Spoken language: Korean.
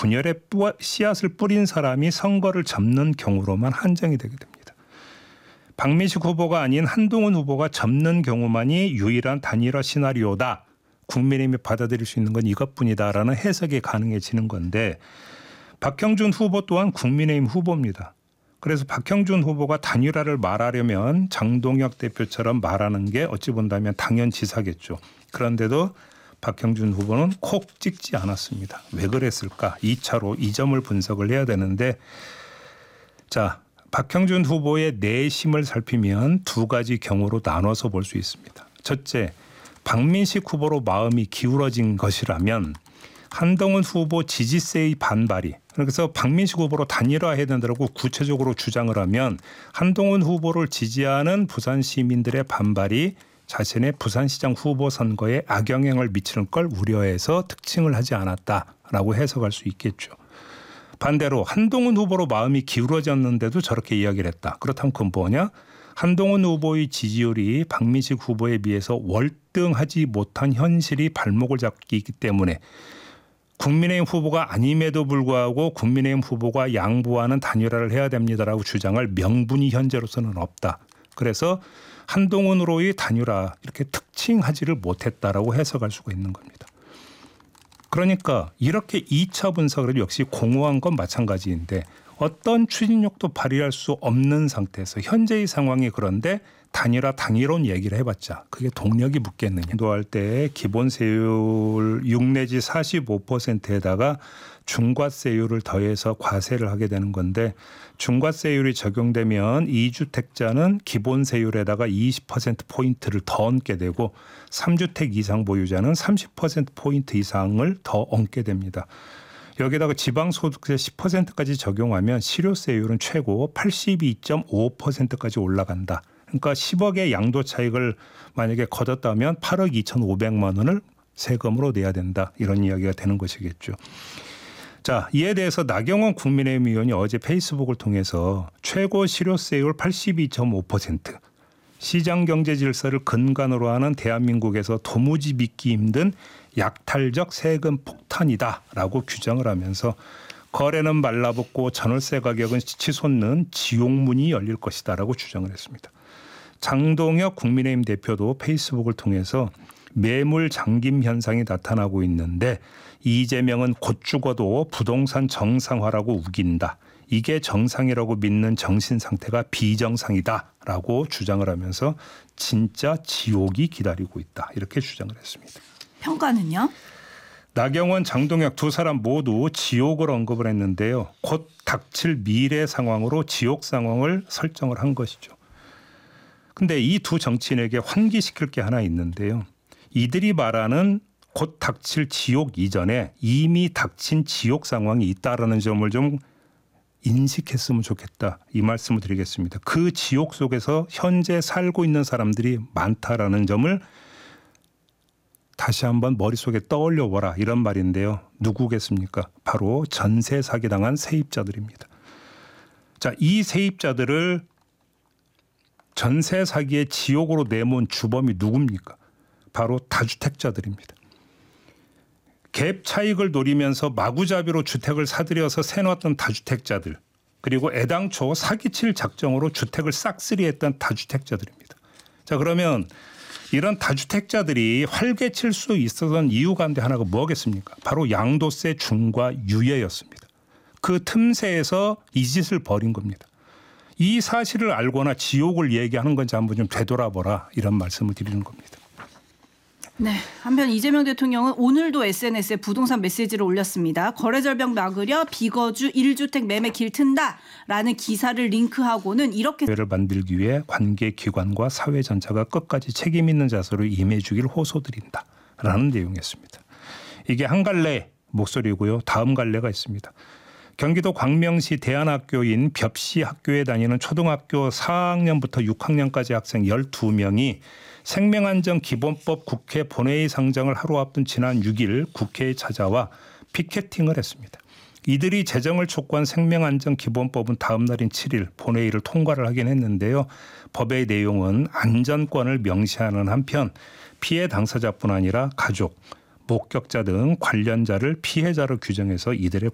분열의 씨앗을 뿌린 사람이 선거를 접는 경우로만 한정이 되게 됩니다. 박민식 후보가 아닌 한동훈 후보가 접는 경우만이 유일한 단일화 시나리오다. 국민의힘이 받아들일 수 있는 건 이것뿐이다라는 해석이 가능해지는 건데 박형준 후보 또한 국민의힘 후보입니다. 그래서 박형준 후보가 단일화를 말하려면 장동혁 대표처럼 말하는 게 어찌 본다면 당연지사겠죠. 그런데도 박형준 후보는 콕 찍지 않았습니다. 왜 그랬을까? 2차로 이 점을 분석을 해야 되는데 자, 박형준 후보의 내심을 살피면 두 가지 경우로 나눠서 볼 수 있습니다. 첫째, 박민식 후보로 마음이 기울어진 것이라면 한동훈 후보 지지세의 반발이 그래서 박민식 후보로 단일화해야 된다고 구체적으로 주장을 하면 한동훈 후보를 지지하는 부산 시민들의 반발이 자신의 부산시장 후보 선거에 악영향을 미치는 걸 우려해서 특징을 하지 않았다라고 해석할 수 있겠죠. 반대로 한동훈 후보로 마음이 기울어졌는데도 저렇게 이야기를 했다. 그렇다면 그건 뭐냐? 한동훈 후보의 지지율이 박민식 후보에 비해서 월등하지 못한 현실이 발목을 잡기 때문에 국민의힘 후보가 아님에도 불구하고 국민의힘 후보가 양보하는 단일화를 해야 됩니다라고 주장할 명분이 현재로서는 없다. 그래서 한동훈으로의 단일화 이렇게 특징하지를 못했다라고 해석할 수가 있는 겁니다. 그러니까 이렇게 2차 분석을 역시 공허한 건 마찬가지인데 어떤 추진력도 발휘할 수 없는 상태에서 현재의 상황이 그런데 단일화 당일론 얘기를 해봤자 그게 동력이 붙겠느냐. 인도할 때 기본세율 6 내지 45%에다가 중과세율을 더해서 과세를 하게 되는 건데 중과세율이 적용되면 2주택자는 기본세율에다가 20%포인트를 더 얹게 되고 3주택 이상 보유자는 30%포인트 이상을 더 얹게 됩니다. 여기다가 지방소득세 10%까지 적용하면 실효세율은 최고 82.5%까지 올라간다. 그러니까 10억의 양도 차익을 만약에 거뒀다면 8억 2,500만 원을 세금으로 내야 된다. 이런 이야기가 되는 것이겠죠. 자, 이에 대해서 나경원 국민의힘 의원이 어제 페이스북을 통해서 최고 실효세율 82.5% 시장경제 질서를 근간으로 하는 대한민국에서 도무지 믿기 힘든 약탈적 세금 폭탄이다라고 규정을 하면서 거래는 말라붙고 전월세 가격은 치솟는 지옥문이 열릴 것이다라고 주장을 했습니다. 장동혁 국민의힘 대표도 페이스북을 통해서 매물 잠김 현상이 나타나고 있는데 이재명은 곧 죽어도 부동산 정상화라고 우긴다. 이게 정상이라고 믿는 정신 상태가 비정상이다라고 주장을 하면서 진짜 지옥이 기다리고 있다. 이렇게 주장을 했습니다. 평가는요? 나경원, 장동혁 두 사람 모두 지옥을 언급을 했는데요. 곧 닥칠 미래 상황으로 지옥 상황을 설정을 한 것이죠. 근데 이 두 정치인에게 환기시킬 게 하나 있는데요. 이들이 말하는 곧 닥칠 지옥 이전에 이미 닥친 지옥 상황이 있다라는 점을 좀 인식했으면 좋겠다. 이 말씀을 드리겠습니다. 그 지옥 속에서 현재 살고 있는 사람들이 많다라는 점을 다시 한번 머릿속에 떠올려 보라 이런 말인데요. 누구겠습니까? 바로 전세 사기당한 세입자들입니다. 자, 이 세입자들을 전세 사기의 지옥으로 내몬 주범이 누굽니까? 바로 다주택자들입니다. 갭 차익을 노리면서 마구잡이로 주택을 사들여서 세놨던 다주택자들 그리고 애당초 사기칠 작정으로 주택을 싹쓸이했던 다주택자들입니다. 자, 그러면 이런 다주택자들이 활개칠 수 있었던 이유 가운데 하나가 뭐겠습니까? 바로 양도세 중과 유예였습니다. 그 틈새에서 이 짓을 벌인 겁니다. 이 사실을 알거나 지옥을 얘기하는 건지 한번 좀 되돌아보라 이런 말씀을 드리는 겁니다. 네, 한편 이재명 대통령은 오늘도 SNS에 부동산 메시지를 올렸습니다. 거래절벽 막으려 비거주 1주택 매매 길 튼다라는 기사를 링크하고는 이렇게 를 만들기 위해 관계기관과 사회 전체가 끝까지 책임 있는 자세로 임해주길 호소드린다라는 내용이었습니다. 이게 한 갈래 목소리고요. 다음 갈래가 있습니다. 경기도 광명시 대안학교인 벽시 학교에 다니는 초등학교 4학년부터 6학년까지 학생 12명이 생명안전기본법 국회 본회의 상정을 하루 앞둔 지난 6일 국회에 찾아와 피켓팅을 했습니다. 이들이 제정을 촉구한 생명안전기본법은 다음 날인 7일 본회의를 통과를 하긴 했는데요. 법의 내용은 안전권을 명시하는 한편 피해 당사자뿐 아니라 가족, 목격자 등 관련자를 피해자로 규정해서 이들의